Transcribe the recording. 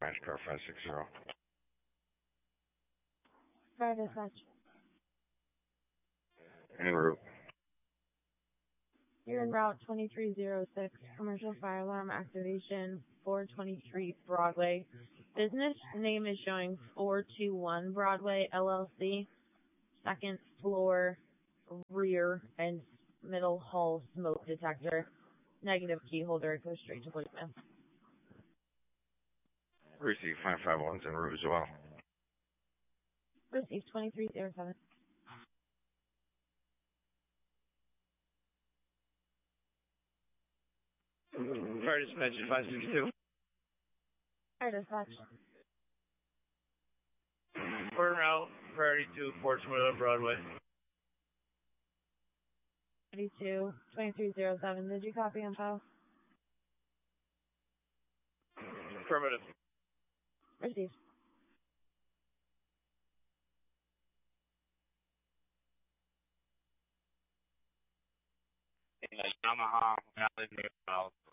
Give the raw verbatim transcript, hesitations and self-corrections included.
Crash car five six zero. Fire dispatch. En route. You're en route twenty-three oh six, commercial fire alarm activation, four twenty-three Broadway. Business name is showing four two one Broadway L L C. Second floor, rear, and middle hall smoke detector. Negative key holder. It goes straight to voicemail. Receive five five one's en route as well. Receive twenty-three oh seven. Fire dispatch at five six two. Fire dispatch. We're en route, priority two, Portsmouth on Broadway. thirty-two, twenty-three oh seven. Did you copy info? Affirmative. Received. Yamaha, Valley,